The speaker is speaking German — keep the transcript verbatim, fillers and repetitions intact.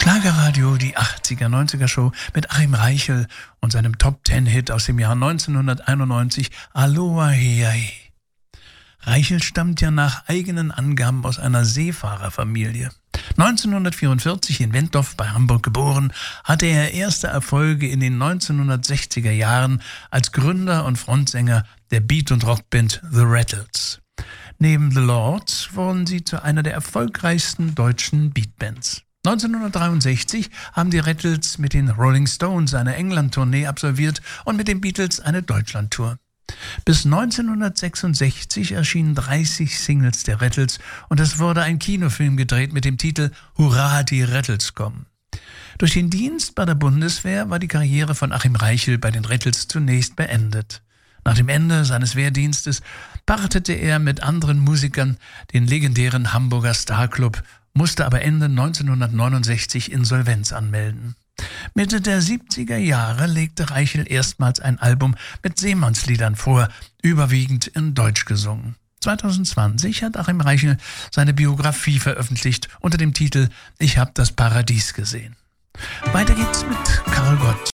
Schlagerradio, die achtziger, neunziger Show mit Achim Reichel und seinem Top-Ten-Hit aus dem Jahr neunzehnhunderteinundneunzig, Aloha Hei. Reichel stammt ja nach eigenen Angaben aus einer Seefahrerfamilie. neunzehnhundertvierundvierzig in Wentorf bei Hamburg geboren, hatte er erste Erfolge in den neunzehnhundertsechziger Jahren als Gründer und Frontsänger der Beat- und Rockband The Rattles. Neben The Lords wurden sie zu einer der erfolgreichsten deutschen Beatbands. neunzehnhundertdreiundsechzig haben die Rattles mit den Rolling Stones eine England-Tournee absolviert und mit den Beatles eine Deutschland-Tour. Bis neunzehnhundertsechsundsechzig erschienen dreißig Singles der Rattles und es wurde ein Kinofilm gedreht mit dem Titel Hurra, die Rattles kommen. Durch den Dienst bei der Bundeswehr war die Karriere von Achim Reichel bei den Rattles zunächst beendet. Nach dem Ende seines Wehrdienstes pachtete er mit anderen Musikern den legendären Hamburger Starclub, musste aber Ende neunzehnhundertneunundsechzig Insolvenz anmelden. Mitte der siebziger Jahre legte Reichel erstmals ein Album mit Seemannsliedern vor, überwiegend in Deutsch gesungen. zweitausendzwanzig hat Achim Reichel seine Biografie veröffentlicht unter dem Titel »Ich hab das Paradies gesehen«. Weiter geht's mit Karl Gott.